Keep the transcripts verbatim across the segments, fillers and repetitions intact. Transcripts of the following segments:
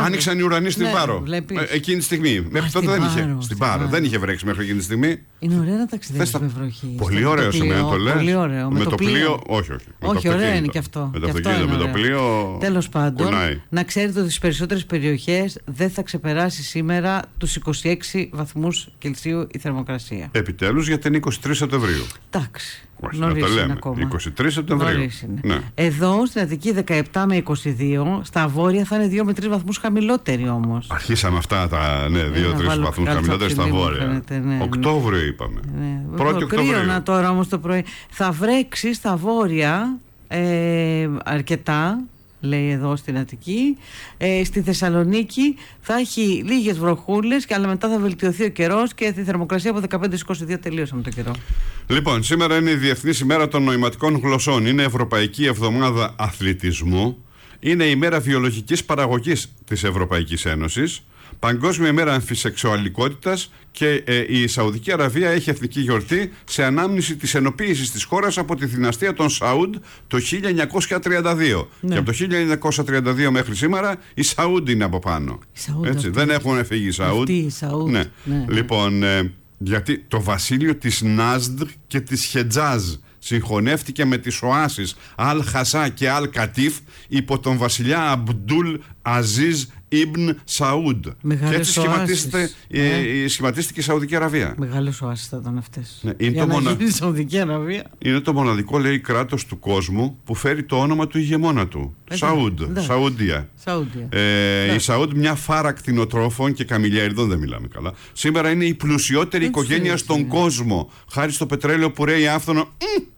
άνοιξαν οι ουρανοί στην ναι, Πάρο. Βλέπεις. Ε, εκείνη τη στιγμή. Μέχρι τότε δεν είχε. Στην Πάρο. Δεν είχε βρέξει μέχρι εκείνη τη στιγμή. Είναι ωραίο να ταξιδεύεις με βροχή. Πολύ ωραίο σε μένα το λες. Πολύ ωραίο. Με, με το πλοίο. πλοίο. Όχι, όχι. Όχι, ωραίο είναι και αυτό. Με το αυτοκίνητο. Με το πλοίο. Τέλος πάντων, κουνάει. να ξέρετε ότι στις περισσότερες περιοχές δεν θα ξεπεράσει σήμερα τους είκοσι έξι βαθμούς Κελσίου η θερμοκρασία. Επιτέλους, γιατί είναι είκοσι τρεις Σεπτεμβρίου. Εντάξει. Νωρίς είναι ακόμα. είκοσι τρεις Σεπτεμβρίου. Ναι. Εδώ στην Αττική δεκαεπτά με είκοσι δύο, στα βόρεια θα είναι δύο με τρεις βαθμούς χαμηλότεροι όμως. Αρχίσαμε αυτά τα ναι, δύο με τρεις βαθμούς χαμηλότεροι στα βόρεια. Φαίνεται, ναι, Οκτώβριο είπαμε. Ναι. πρώτη Οκτωβρίου. Κρύωνα τώρα όμως το πρωί. Θα βρέξει στα βόρεια ε, αρκετά. Λέει εδώ στην Αττική. Ε, στη Θεσσαλονίκη θα έχει λίγες βροχούλες, και αλλά μετά θα βελτιωθεί ο καιρός και τη θερμοκρασία από δεκαπέντε έως είκοσι δύο τελείωσαμε το καιρό. Λοιπόν, σήμερα είναι η Διεθνής ημέρα των νοηματικών γλωσσών. Είναι Ευρωπαϊκή Εβδομάδα Αθλητισμού. Είναι η μέρα βιολογικής παραγωγής της Ευρωπαϊκής Ένωσης. Παγκόσμια ημέρα αμφισεξουαλικότητας και ε, η Σαουδική Αραβία έχει εθνική γιορτή σε ανάμνηση της ενοποίησης της χώρας από τη δυναστεία των Σαούντ το χίλια εννιακόσια τριάντα δύο. Ναι. Και από το χίλια εννιακόσια τριάντα δύο μέχρι σήμερα οι Σαούντ είναι από πάνω. Έτσι, δεν έχουν φύγει οι Σαούντ. Οι Σαούντ. Ναι. Ναι. Λοιπόν, ε, γιατί το βασίλειο της Νάσδρ και της Χετζάζ συγχωνεύτηκε με τις οάσεις Αλ Χασά και Αλ Κατίφ υπό τον βασιλιά Αμπντούλ Αζίζ Ιμπν Σαούντ. Και έτσι σχηματίστηκε, ναι. ε, σχηματίστηκε η Σαουδική Αραβία. Μεγάλες οάσεις θα ήταν αυτές. Ναι, είναι, για το να μονα... γίνει η Σαουδική Αραβία. Είναι το μοναδικό, λέει, κράτος του κόσμου που φέρει το όνομα του ηγεμόνα του. Ε, Σαούντ. Ναι. Σαούντια. Σαούντια. Ε, ναι. Η Σαούντ, μια φάρα κτηνοτρόφων και καμιλιάριδων, δεν μιλάμε καλά. Σήμερα είναι η πλουσιότερη δεν οικογένεια έτσι, στον ναι. κόσμο. Χάρη στο πετρέλαιο που ρέει άφθονο.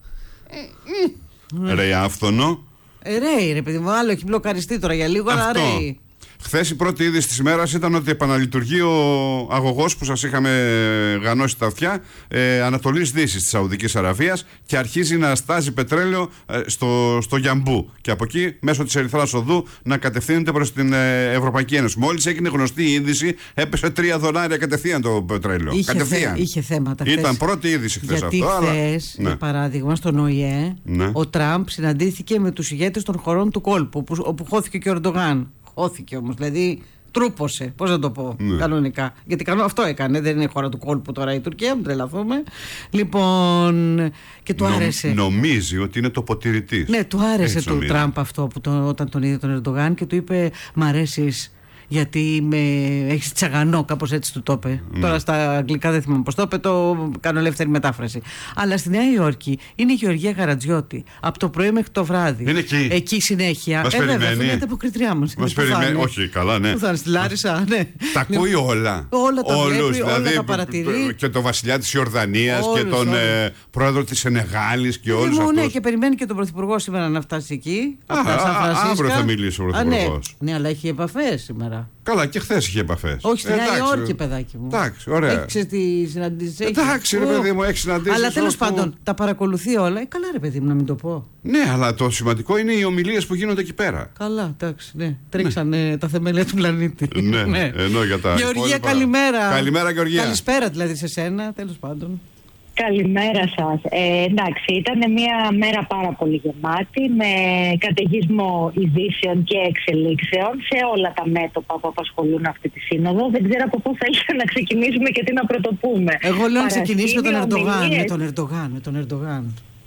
Ναι. Ρέει άφθονο. Ε, ρέει, ρε παιδί μου, άλλο έχει μπλοκαριστεί τώρα για λίγο, αλλά ρέει. Χθες η πρώτη είδηση της ημέρας ήταν ότι επαναλειτουργεί ο αγωγός που σας είχαμε γανώσει τα αυτιά ε, Ανατολής Δύσης της Σαουδικής Αραβίας και αρχίζει να στάζει πετρέλαιο ε, στο, στο Γιαμπού και από εκεί μέσω της Ερυθράς Οδού να κατευθύνεται προς την ε, Ευρωπαϊκή Ένωση. Μόλις έγινε γνωστή η είδηση έπεσε τρία δολάρια κατευθείαν το πετρέλαιο. Είχε, κατευθείαν. Θε, είχε θέματα χθες. Ήταν πρώτη είδηση χθες αυτό. Γιατί χθες, αλλά... για παράδειγμα, στον Ο Η Ε ναι. ο Τραμπ συναντήθηκε με τους ηγέτες των χωρών του κόλπου όπου, όπου χώθηκε και ο Ερντογάν. Χώθηκε όμως, δηλαδή τρούπωσε, πώς να το πω, ναι. κανονικά. Γιατί κανό, αυτό έκανε, δεν είναι χώρα του κόλπου τώρα η Τουρκία, μην τρελαθούμε. Λοιπόν, και του Νο, άρεσε. Νομίζει ότι είναι το ποτήρι της. Ναι, του άρεσε του Τραμπ αυτό που το, όταν τον είδε τον Ερντογάν και του είπε «Μ' αρέσεις γιατί με έχεις τσαγανό», κάπως έτσι του το είπε. Mm. Τώρα στα αγγλικά δεν θυμάμαι πώς το είπε, το κάνω ελεύθερη μετάφραση. Αλλά στη Νέα Υόρκη είναι η Γεωργία Γαρατζιώτη. Από το πρωί μέχρι το βράδυ. Είναι εκεί. Εκεί συνέχεια. Μας ε, περιμένει. βέβαια, είναι αποκριτριά μας. Μας περιμένει. Όχι, καλά, ναι. Πού θα είναι, στη Λάρισα, ναι. Τα ακούει όλα. Όλα τα Όλους, βλέπει, δηλαδή, όλα τα παρατηρεί. Και τον βασιλιά της Ιορδανίας όλους, και τον ε, πρόεδρο της Σενεγάλης και όλους αυτούς. Ναι, και περιμένει και τον πρωθυπουργό σήμερα να φτάσει εκεί. Αύριο θα μιλήσει ο πρωθυπουργός. Ναι, αλλά έχει επαφές σήμερα. Καλά, και χθες είχε επαφές. Όχι, στη Νέα Υόρκη, παιδάκι μου. Εντάξει, ωραία. Έχεις τη συναντήση. Εντάξει, ρε παιδί μου, έχει συναντήσει. Αλλά τέλος πάντων, τα παρακολουθεί όλα. Ε, καλά, ρε παιδί μου, να μην το πω. Ναι, αλλά το σημαντικό είναι οι ομιλίες που γίνονται εκεί πέρα. Καλά, εντάξει, ναι. Τρέξανε ναι. τα θεμέλια του πλανήτη. Ναι, ναι. Ενώ για τα. Γεωργία, υπόλοιπα... καλημέρα. Καλημέρα, Γεωργία. Καλησπέρα, δηλαδή σε σένα, τέλος πάντων. Καλημέρα σας. Ε, εντάξει, ήταν μια μέρα πάρα πολύ γεμάτη με καταιγισμό ειδήσεων και εξελίξεων σε όλα τα μέτωπα που απασχολούν αυτή τη σύνοδο. Δεν ξέρω από πού θέλετε να ξεκινήσουμε και τι να πρωτοπούμε. Εγώ λέω να ξεκινήσουμε με τον Ερντογάν. Με τον Ερντογάν, με τον Ερντογάν.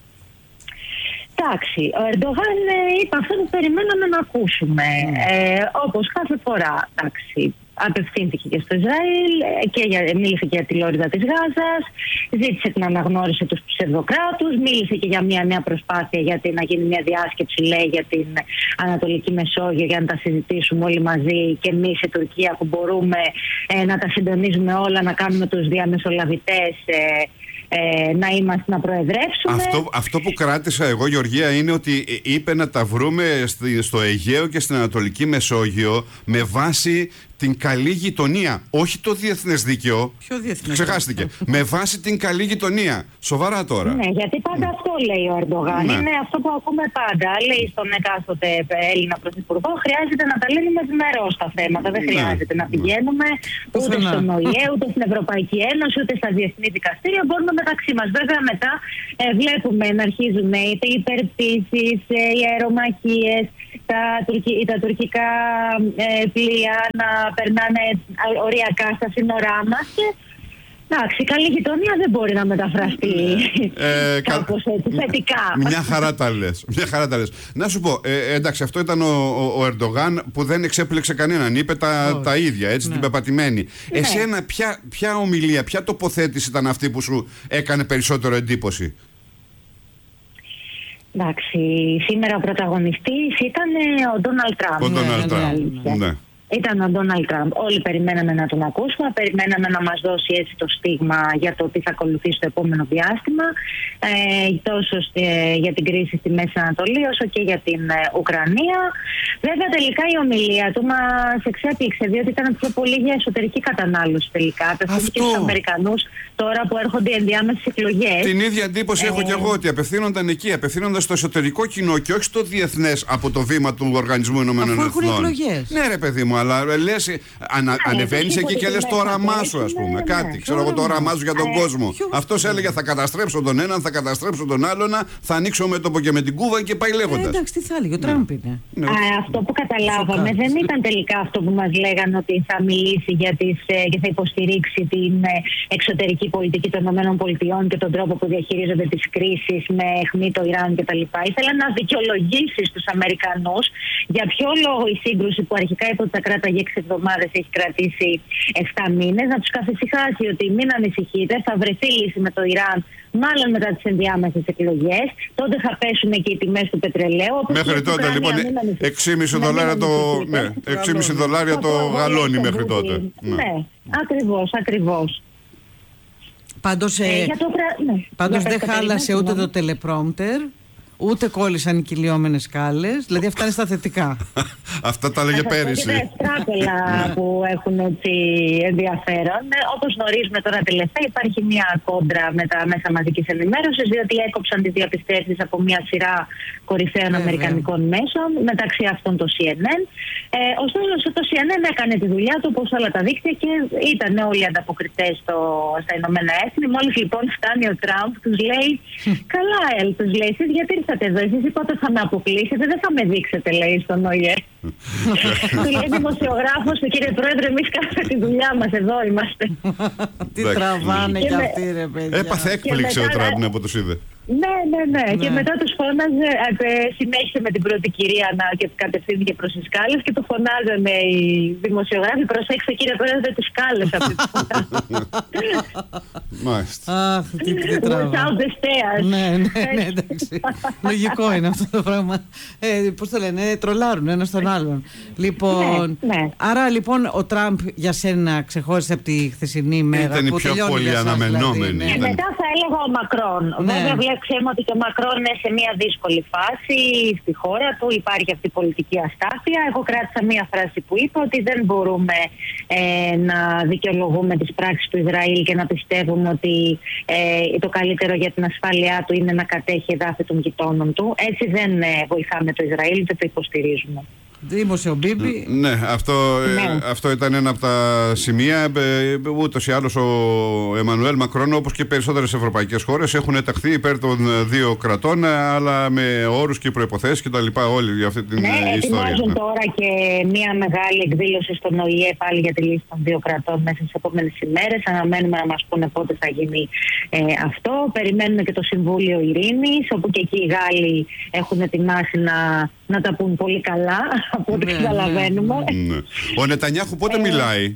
Εντάξει, ο Ερντογάν ε, είπε αυτό που περιμέναμε να ακούσουμε. Mm. Ε, όπως κάθε φορά, εντάξει. Απευθύνθηκε και στο Ισραήλ και για, μίλησε και για τη λόριδα της Γάζας, ζήτησε την αναγνώριση τους ψευδοκράτους, μίλησε και για μια νέα προσπάθεια γιατί να γίνει μια διάσκεψη, λέει, για την Ανατολική Μεσόγειο για να τα συζητήσουμε όλοι μαζί και εμείς η Τουρκία που μπορούμε ε, να τα συντονίζουμε όλα, να κάνουμε τους διαμεσολαβητές ε, Ε, να είμαστε να προεδρεύσουμε. Αυτό, αυτό που κράτησα εγώ, Γεωργία, είναι ότι είπε να τα βρούμε στη, στο Αιγαίο και στην Ανατολική Μεσόγειο με βάση την καλή γειτονία. Όχι το διεθνές δίκαιο. Ποιο διεθνές? Ξεχάστηκε. Με βάση την καλή γειτονία. Σοβαρά τώρα. Ναι, γιατί πάντα ναι. αυτό λέει ο Ερντογάν. Ναι. Είναι αυτό που ακούμε πάντα. Λέει στον εκάστοτε Έλληνα Πρωθυπουργό, χρειάζεται να τα λύνουμε διμερώς τα θέματα. Δεν χρειάζεται ναι. να πηγαίνουμε ναι. ούτε ναι. στον Ο Η Ε, ούτε στην Ευρωπαϊκή Ένωση, ούτε στα διεθνή δικαστήρια. Μπορούμε μεταξύ μας. Βέβαια μετά ε, βλέπουμε να αρχίζουν είτε οι υπερπτήσεις, ε, οι αερομαχίες. τα, τουρκι, τα τουρκικά ε, πλοία να περνάνε οριακά στα σύνορά μας και εντάξει, καλή γειτονία δεν μπορεί να μεταφραστεί ε, κάπως έτσι, θετικά. Μια χαρά τα λες, μια χαρά τα λες. Να σου πω, ε, εντάξει, αυτό ήταν ο, ο, ο Ερντογάν που δεν εξέπλεξε κανέναν, είπε τα, τα ίδια, έτσι, ναι. την πεπατημένη. Ναι. Εσένα ποια, ποια ομιλία, ποια τοποθέτηση ήταν αυτή που σου έκανε περισσότερο εντύπωση? Εντάξει, σήμερα ο πρωταγωνιστής ήταν ο Ντόναλντ Τραμπ. Ο Ντόναλντ Τραμπ, ναι. Ήταν ο Ντόναλντ Τραμπ. Όλοι περιμέναμε να τον ακούσουμε, περιμέναμε να μας δώσει έτσι το στίγμα για το τι θα ακολουθήσει στο επόμενο διάστημα, ε, τόσο ε, για την κρίση στη Μέση Ανατολή όσο και για την ε, Ουκρανία. Βέβαια τελικά η ομιλία του μας εξέπληξε, διότι ήταν πιο πολύ για εσωτερική κατανάλωση τελικά. Απευθύνθηκε στους Αμερικανούς τώρα που έρχονται οι ενδιάμεσες εκλογές. Την ίδια εντύπωση ε... έχω και εγώ, ότι απευθύνονταν εκεί, απευθύνονταν στο εσωτερικό κοινό και όχι στο διεθνές από το βήμα του Οργανισμού Ηνωμένων Εθνών. Ναι, ρε παιδί μου. Αλλά λες, ανα, ανεβαίνεις εκεί και λες το όραμά σου, ας πούμε. Κάτι, ξέρω εγώ, το όραμά σου για τον κόσμο. Αυτός έλεγε θα καταστρέψω τον έναν, θα καταστρέψω τον άλλον, θα ανοίξω μέτωπο και με την Κούβα και πάει λέγοντας. Εντάξει, τι θα έλεγε, ο Τραμπ είναι. Αυτό που καταλάβαμε δεν ήταν τελικά αυτό που μας λέγανε, ότι θα μιλήσει για τις, και θα υποστηρίξει την εξωτερική πολιτική των ΗΠΑ και τον τρόπο που διαχειρίζονται τις κρίσεις με αιχμή το Ιράν κτλ. Ήθελε να δικαιολογήσει στους Αμερικανούς για ποιο λόγο η σύγκρουση που αρχικά είπε ότι θα κράταγε έξι εβδομάδες έχει κρατήσει επτά μήνες, να τους καθησυχάσει ότι μην ανησυχείτε, θα βρεθεί λύση με το Ιράν, μάλλον μετά τις ενδιάμεσες εκλογές. Τότε θα πέσουν και οι τιμές του πετρελαίου. Μέχρι τότε λοιπόν έξι κόμμα πέντε δολάρια το, ναι, έξι κόμμα πέντε δολάρια το γαλόνι μέχρι τότε. Ναι, ναι, ακριβώς, ακριβώς. Πάντως, ε, ε, το, ναι, πάντως δεν χάλασε ούτε το τελεπρόμπτερ, ούτε κόλλησαν οι κυλιόμενες σκάλες, δηλαδή αυτά είναι στα θετικά. Αυτά τα έλεγε πέρυσι. Είναι στράπελα που έχουν έτσι ενδιαφέρον. Όπως γνωρίζουμε τώρα τελευταία, υπάρχει μια κόντρα με τα μέσα μαζικής ενημέρωσης, διότι έκοψαν τις διαπιστεύσεις από μια σειρά κορυφαίων αμερικανικών μέσων, μεταξύ αυτών το σι εν εν. Ε, ωστόσο, το σι εν εν έκανε τη δουλειά του όπως όλα τα δίκτυα και ήταν όλοι ανταποκριτές στο, στα Ηνωμένα Έθνη. Μόλις λοιπόν φτάνει ο Τραμπ, τους λέει, καλά, Ελ, τους λέει, εσείς γιατί ήρθατε εδώ, εσείς πότε θα με αποκλείσετε, δεν θα με δείξετε, λέει, στον Ο Ε Ε. Του λέει δημοσιογράφος, κύριε Πρόεδρε, εμείς κάνουμε τη δουλειά μας, εδώ είμαστε. Τι τραβάνε κι αυτοί, ρε παιδιά. Έπαθε έκπληξη ο Τραμπ, ναι, που τους είδε. Ναι, ναι, ναι, ναι. Και μετά τους φώναζε, συνέχισε με την πρώτη κυρία να και κατευθύνθηκε προς τις σκάλες και του φωνάζανε οι δημοσιογράφοι, προσέξτε κύριε Πρόεδρε τις σκάλες αυτή τη φορά. Μάλιστα. Αχ, τι τραβά. Ναι, ναι, ναι, εντάξει. Λογικό είναι αυτό το πράγμα. Πώς το λένε, τρολάρουν ένας τον άλλον. Λοιπόν, άρα λοιπόν ο Τραμπ για σένα ξεχώρισε από τη χθεσινή ημέρα. Ήταν η πιο πολύ αναμενόμενη. Και μετά θα έλεγα ο Μακρόν. Βέβαια ξέρουμε ότι και ο Μακρόν είναι σε μια δύσκολη φάση στη χώρα του, υπάρχει αυτή η πολιτική αστάθεια. Εγώ κράτησα μια φράση που είπε ότι δεν μπορούμε ε, να δικαιολογούμε τις πράξεις του Ισραήλ και να πιστεύουμε ότι ε, το καλύτερο για την ασφάλειά του είναι να κατέχει εδάφη των γειτόνων του. Έτσι δεν ε, βοηθάμε το Ισραήλ, δεν το υποστηρίζουμε. Δήμωσε ο Μπίμπι. Ναι, αυτό, ναι. Ε, αυτό ήταν ένα από τα σημεία. Ε, ούτως ή άλλως ο Εμμανουέλ Μακρόν, όπως και περισσότερες ευρωπαϊκές χώρες, έχουν ταχθεί υπέρ των δύο κρατών, αλλά με όρους και προϋποθέσεις κτλ. Όλοι για αυτή την ναι, ιστορία. Ετοιμάζουν ναι. τώρα και μια μεγάλη εκδήλωση στον Ο Ε Ε πάλι για τη λύση των δύο κρατών μέσα στις επόμενες ημέρες. Αναμένουμε να μας πούνε πότε θα γίνει ε, αυτό. Περιμένουμε και το Συμβούλιο Ειρήνης, όπου και εκεί οι Γάλλοι έχουν ετοιμάσει να, να τα πούν πολύ καλά. Από ό,τι καταλαβαίνουμε. Ναι. Ο Νετανιάχου πότε ε, μιλάει?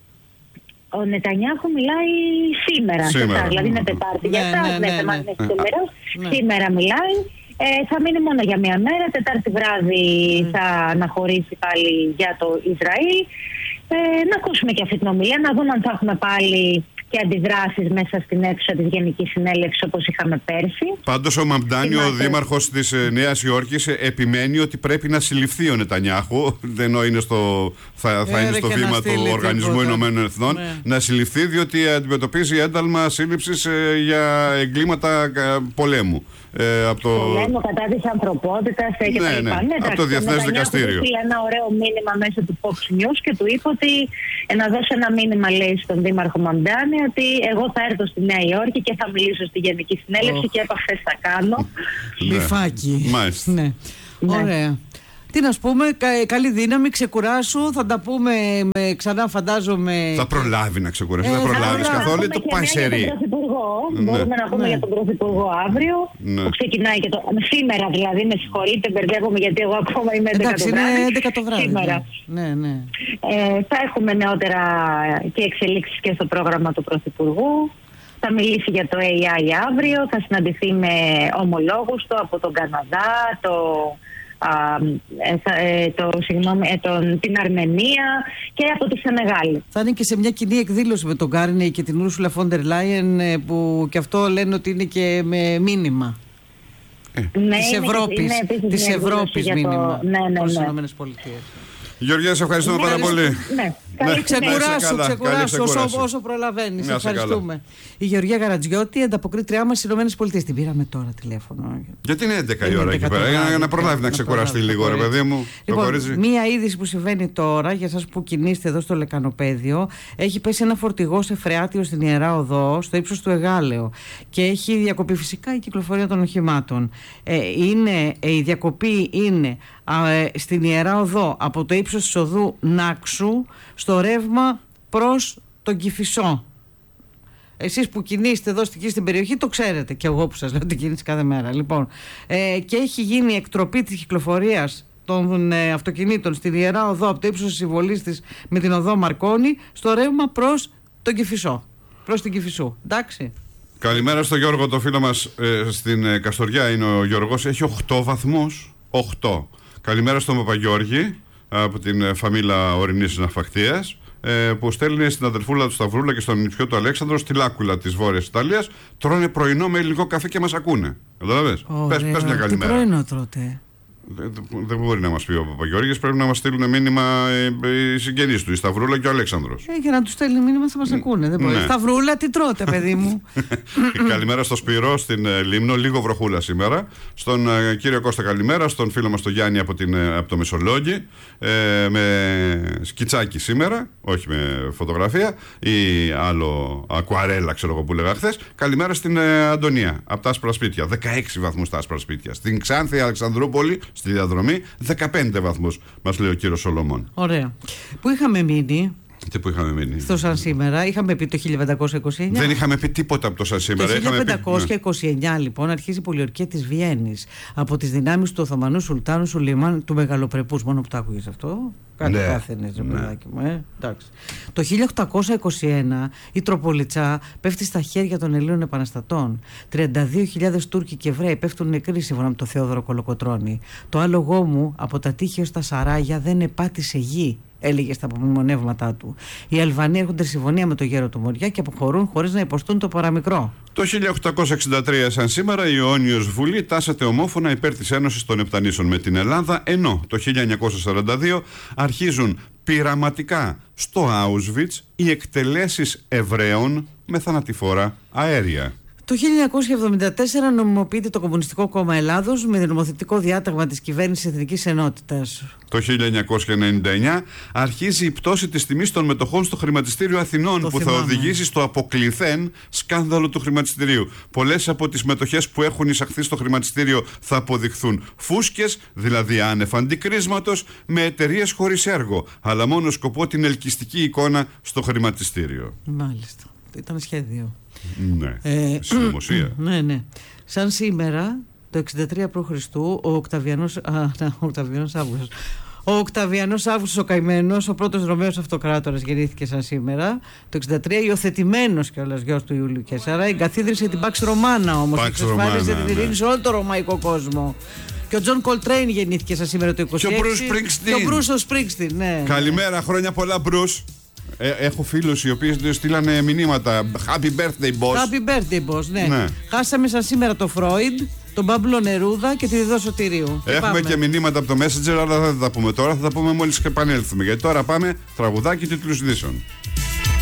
Ο Νετανιάχου μιλάει σήμερα. σήμερα. Τετά, δηλαδή είναι Τετάρτη. Ναι, για εσάς, ναι, ναι, ναι, ναι, ναι. Σήμερα. Ναι. σήμερα μιλάει. Ε, θα μείνει μόνο για μία μέρα. Τετάρτη βράδυ mm. θα αναχωρήσει πάλι για το Ισραήλ. Ε, να ακούσουμε και αυτή την ομιλία, να δούμε αν θα έχουμε πάλι και αντιδράσεις μέσα στην αίθουσα της Γενικής Συνέλευσης όπως είχαμε πέρσι. Πάντως ο Μαμντάνι, ο δήμαρχος της Νέας Υόρκης, επιμένει ότι πρέπει να συλληφθεί ο Νετανιάχου, ενώ είναι στο, θα, θα είναι στο βήμα του Οργανισμού Ηνωμένων Εθνών, ναι. να συλληφθεί διότι αντιμετωπίζει ένταλμα σύλληψης ε, για εγκλήματα ε, πολέμου. Ε, από το πολέμου κατά της ανθρωπότητας ε, και ναι, τα λοιπά. Ναι, ναι, από το Διεθνές Δικαστήριο. Του ένα ωραίο μήνυμα μέσω του Fox News και του είπε ότι ε, να δώσει ένα μήνυμα, λέει, στον Δήμαρχο Μαμντάνη, ότι εγώ θα έρθω στη Νέα Υόρκη και θα μιλήσω στη Γενική Συνέλευση oh. και επαφές θα κάνω. Μπιφάκι. Μάλιστα. Ναι. Ωραία. Τι να σου πούμε, κα, καλή δύναμη, ξεκουράσου. Θα τα πούμε με, ξανά, φαντάζομαι. Θα προλάβει να ξεκουράσει, Ε, θα θα προλάβει προλάβει. καθόλου. Το πάει σε ρί. Ναι. Μπορούμε να πούμε Ναι. για τον Πρωθυπουργό αύριο. Ναι. Που ξεκινάει και το. Σήμερα δηλαδή, με συγχωρείτε, μπερδεύομαι γιατί εγώ ακόμα είμαι έντεκα Εντάξει, το είναι βράδυ. έντεκα το βράδυ. Σήμερα. Ναι, ναι. Ε, θα έχουμε νεότερα και εξελίξεις και στο πρόγραμμα του Πρωθυπουργού. Θα μιλήσει για το έι άι αύριο, θα συναντηθεί με ομολόγους του από τον Καναδά, το, α, ε, το, συγγνώμη, ε, τον, την Αρμενία και από τη Σενεγάλη. Θα είναι και σε μια κοινή εκδήλωση με τον Κάρνεϊ και την Ursula von der Leyen, που και αυτό λένε ότι είναι και με μήνυμα. Ναι, Της είναι- Ευρώπης, είναι επίσης της μια εκδήλωση Ευρώπης για το- μήνυμα Ναι, ναι, προς τις ναι. Ηνωμένες Πολιτείες. Γεωργία, σε ευχαριστούμε πάρα πολύ. Ναι. Καλή Ναι. συνέχεια. Ξεκουράσου, καλά, καλή ξεκουράσου όσο, ξεκούραση. όσο προλαβαίνεις. Να είσαι Ευχαριστούμε. Η Γεωργία Γαρατζιώτη, ανταποκρίτριά μας στις Ηνωμένες Πολιτείες. Την πήραμε τώρα τηλέφωνο. Γιατί είναι έντεκα η Είναι ώρα εκεί έντεκα το πέρα, για να- βράδυ, να προλάβει να να ξεκουραστεί προλάβει λίγο, το ρε κορίτσι. παιδί μου. Το Λοιπόν, κορίτσι. μία είδηση που συμβαίνει τώρα για εσάς που κινείστε εδώ στο Λεκανοπαίδιο. Έχει πέσει ένα φορτηγό σε φρεάτιο στην Ιερά Οδό, στο ύψος του Εγάλεο. Και έχει διακοπεί φυσικά η κυκλοφορία των οχημάτων. Ε, είναι, ε, η διακοπή είναι α, ε, στην Ιερά Οδό από το ύψος της οδού Νάξου στο ρεύμα προς τον Κηφισό. Εσείς που κινείστε εδώ στην, στην περιοχή το ξέρετε, και εγώ που σας λέω ότι κινείστε κάθε μέρα. Λοιπόν, ε, και έχει γίνει εκτροπή της κυκλοφορίας των ε, αυτοκινήτων στην Ιερά Οδό από το ύψος της συμβολής της με την οδό Μαρκόνη στο ρεύμα προς τον Κηφισό, προς την Κηφισού. Εντάξει. Καλημέρα στο Γιώργο, το φίλο μας ε, στην ε, Καστοριά είναι ο Γιώργος. Έχει οκτώ βαθμούς. οκτώ. Καλημέρα στον Παπαγιώργη από την ε, φαμίλα Ορεινής Ναυπακτείας, ε, που στέλνει στην αδερφούλα του Σταυρούλα και στον νηπιό του Αλέξανδρο στη Λάκουλα της Βόρειας Ιταλίας. Τρώνε πρωινό με υλικό καφέ και μας ακούνε. Καταλαβες. Πες, πες μια Τι καλημέρα. πρωινό τρώτε? Δεν, δεν μπορεί να μας πει ο Παπαγιώργης, πρέπει να μας στείλουν μήνυμα ε, ε, οι συγγενείς του, η Σταυρούλα και ο Αλέξανδρος. Ε, για να του στέλνει μήνυμα θα μας ακούνε. Δεν μπορεί. Ναι. Σταυρούλα, τι τρώτε, παιδί μου? Καλημέρα στο Σπυρό στην ε, Λίμνο, λίγο βροχούλα σήμερα. Στον ε, κύριο Κώστα καλημέρα, στον φίλο μας τον Γιάννη από, την, ε, από το Μεσολόγγι, ε, με σκιτσάκι σήμερα, όχι με φωτογραφία ή άλλο ακουαρέλα, ξέρω εγώ που λέγα χθες. Καλημέρα στην ε, Αντωνία από τα άσπρα σπίτια, δεκαέξι βαθμούς τα άσπρα σπίτια. Στην Ξάνθη Αλεξανδρούπολη, στη διαδρομή, δεκαπέντε βαθμούς μας λέει ο κύριος Σολομών. Ωραία. Πού είχαμε μείνει? Τι που είχαμε μείνει? Στο σαν σήμερα, είχαμε πει το χίλια πεντακόσια είκοσι εννιά. Δεν είχαμε πει τίποτα από το σαν σήμερα. Το Είχαμε χίλια πει- πεντακόσια είκοσι εννιά λοιπόν αρχίζει η πολιορκία της Βιέννης από τις δυνάμεις του Οθωμανού Σουλτάνου Σουλεϊμάν του Μεγαλοπρεπούς. Μόνο που το άκουγες αυτό. Κάτι Ναι. πάθαινες, ρε Ναι. παιδάκι μου. Ε. Εντάξει. Το χίλια οκτακόσια είκοσι ένα η Τροπολιτσά πέφτει στα χέρια των Ελλήνων επαναστατών. τριάντα δύο χιλιάδες Τούρκοι και Εβραίοι πέφτουν νεκροί σύμφωνα με τον Θεόδωρο Κολοκοτρώνη. Το άλογό μου από τα τείχη ως τα Σαράγια δεν επάτησε γη, έλεγε στα απομνημονεύματά του. Οι Αλβανοί έρχονται σε συμφωνία με το γέρο του Μοριά και αποχωρούν χωρίς να υποστούν το παραμικρό. Το χίλια οκτακόσια εξήντα τρία, σαν σήμερα, η Ιόνιος Βουλή τάσσεται ομόφωνα υπέρ της Ένωσης των Επτανήσων με την Ελλάδα, ενώ το χίλια εννιακόσια σαράντα δύο αρχίζουν πειραματικά στο Auschwitz οι εκτελέσεις Εβραίων με θανατηφόρα αέρια. Το χίλια εννιακόσια εβδομήντα τέσσερα νομιμοποιείται το Κομμουνιστικό Κόμμα Ελλάδος με νομοθετικό διάταγμα της κυβέρνησης Εθνικής Ενότητας. Το χίλια εννιακόσια ενενήντα εννιά αρχίζει η πτώση της τιμής των μετοχών στο χρηματιστήριο Αθηνών, Το που θυμάμαι. θα οδηγήσει στο αποκλειθέν σκάνδαλο του χρηματιστηρίου. Πολλές από τις μετοχές που έχουν εισαχθεί στο χρηματιστήριο θα αποδειχθούν φούσκες, δηλαδή άνευ αντικρίσματος, με εταιρείες χωρίς έργο, αλλά μόνο σκοπό την ελκυστική εικόνα στο χρηματιστήριο. Μάλιστα. Ήταν σχέδιο. Ναι. Ε, Συνωμοσία. Ναι, ναι. Σαν σήμερα, το εξήντα τρία προ Χριστού, ο Οκταβιανός, α, ναι, ο Οκταβιανός Αύγουστος. Ο Οκταβιανός Αύγουστος ο καημένος, ο πρώτος Ρωμαίος Αυτοκράτορας, γεννήθηκε σαν σήμερα. Το εξήντα τρία, υιοθετημένος κιόλας γιος του Ιούλιου Κέσσαρα, εγκαθίδρυσε την Pax Romana όμως, Pax και εξασφάλισε Romana, την ειρήνη ναι. σε όλο το ρωμαϊκό κόσμο. Και ο Τζον Κολτρέιν γεννήθηκε σαν σήμερα το είκοσι έξι. Και ο Bruce Springsteen. Και ο Bruce Springsteen, ναι. Καλημέρα, χρόνια πολλά, Μπρους. Ε, έχω φίλους οι οποίοι του στείλανε μηνύματα. Happy birthday, boss. Happy birthday, boss, ναι. Ναι. Χάσαμε σαν σήμερα το Φρόιντ, τον Παύλο Νερούδα και τη Διδό Σωτηρίου. Έχουμε Πάμε. και μηνύματα από το Messenger, αλλά δεν θα τα πούμε τώρα. Θα τα πούμε μόλις επανέλθουμε. Γιατί τώρα πάμε τραγουδάκι τίτλους ειδήσεων.